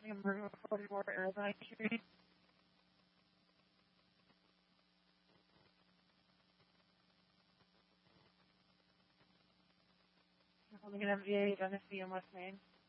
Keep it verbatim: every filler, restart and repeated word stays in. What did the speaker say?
in room forty-four, Arizona Street. Holding an M V A, Genesee, and West Main.